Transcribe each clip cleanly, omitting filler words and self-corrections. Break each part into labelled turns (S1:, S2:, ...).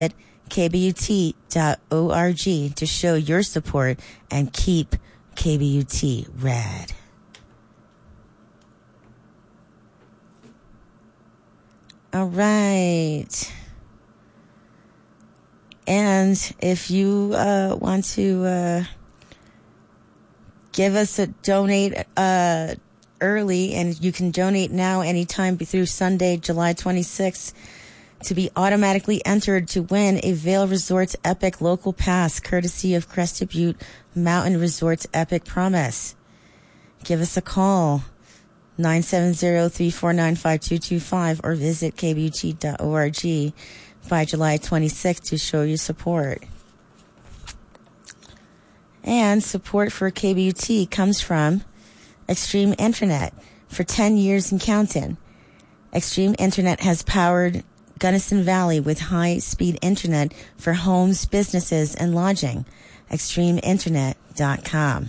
S1: kbut.org to show your support and keep KBUT rad. All right. And if you want to give us a donate early, and you can donate now anytime through Sunday, July 26th, to be automatically entered to win a Vail Resorts Epic Local Pass, courtesy of Crested Butte Mountain Resorts Epic Promise. Give us a call, 970-349-5225, or visit kbut.org by July 26th to show your support. And support for KBUT comes from Extreme Internet. For 10 years and counting, Extreme Internet has powered Gunnison Valley with high-speed internet for homes, businesses, and lodging. ExtremeInternet.com.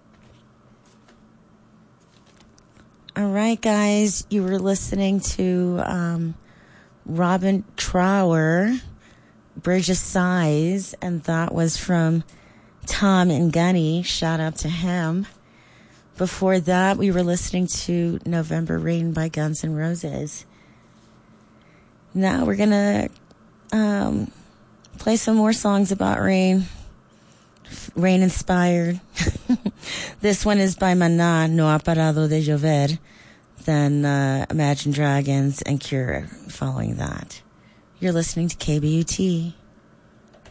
S1: All right, guys, you were listening to Robin Trower, Bridge of Sighs, and that was from Tom and Gunny. Shout out to him. Before that, we were listening to November Rain by Guns N' Roses. Now we're going to play some more songs about rain. Rain inspired. This one is by Maná, No Ha Parado de Llover. Then Imagine Dragons and Cure following that. You're listening to KBUT.